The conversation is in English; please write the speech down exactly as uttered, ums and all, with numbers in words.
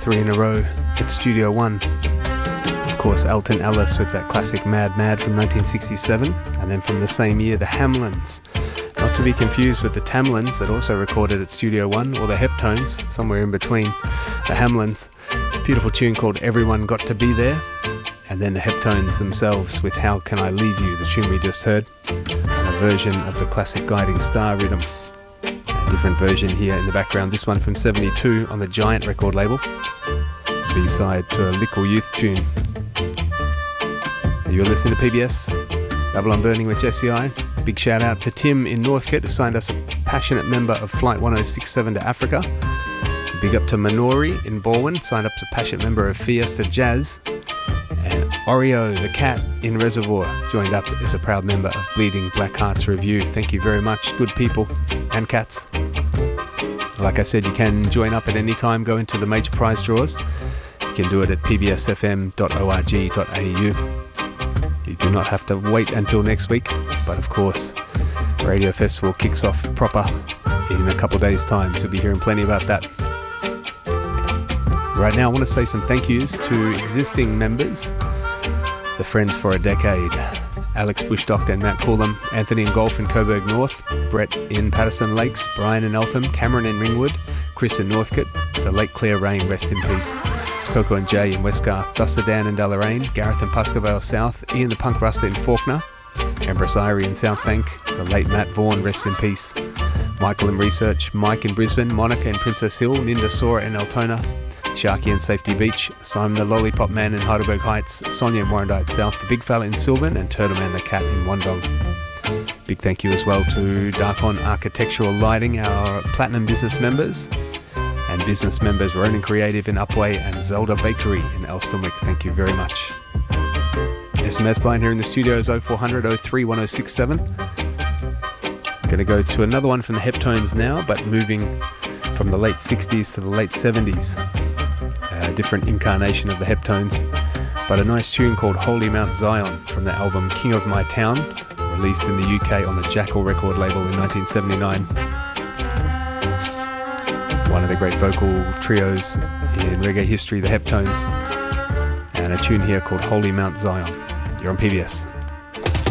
three in a row at Studio One. Of course, Alton Ellis with that classic Mad Mad from nineteen sixty-seven, and then from the same year, the Hamlins. Not to be confused with the Tamlins that also recorded at Studio One, or the Heptones, somewhere in between. The Hamlins, beautiful tune called Everyone Got to Be There, and then the Heptones themselves with How Can I Leave You, the tune we just heard, on a version of the classic Guiding Star rhythm. A different version here in the background, this one from seventy-two on the Giant record label, B-side to a Lickle Youth tune. You're listening to P B S, Babylon Burning with Jesse I. Big shout out to Tim in Northcote who signed us a passionate member of Flight one oh six seven to Africa. Big up to Minori in Balwyn, signed up as a passionate member of Fiesta Jazz. And Oreo the cat in Reservoir joined up as a proud member of Bleeding Black Hearts Review. Thank you very much, good people and cats. Like I said, you can join up at any time, go into the major prize draws. You can do it at p b s f m dot org dot a u. You do not have to wait until next week, but of course, Radio Festival kicks off proper in a couple of days' time, so we'll be hearing plenty about that. Right now, I want to say some thank yous to existing members, the Friends for a Decade, Alex Bush-Doctor and Matt Coolum, Anthony in Golf in Coburg North, Brett in Patterson Lakes, Brian in Eltham, Cameron in Ringwood, Chris in Northcote, the Lake Claire Rain, rest in peace, Coco and Jay in Westgarth, Duster Dan in Deloraine, Gareth in Puskervale South, Ian the Punk Ruster in Faulkner, Empress Irie in South Bank, the late Matt Vaughan, rest in peace, Michael in Research, Mike in Brisbane, Monica in Princess Hill, Ninda Sora in Altona, Sharky in Safety Beach, Simon the Lollipop Man in Heidelberg Heights, Sonia in Warrandyte South, the Big Fella in Sylvan, and Turtle Man the Cat in Wandong. Big thank you as well to Darkon Architectural Lighting, our Platinum Business members, and business members Ronin Creative in Upway and Zelda Bakery in Elstonwick. Thank you very much. S M S line here in the studio is oh four hundred oh three one oh six seven. Going to go to another one from the Heptones now, but moving from the late sixties to the late seventies. A different incarnation of the Heptones, but a nice tune called Holy Mount Zion from the album King of My Town, released in the U K on the Jackal record label in nineteen seventy-nine. One of the great vocal trios in reggae history, the Heptones, and a tune here called Holy Mount Zion. You're on P B S.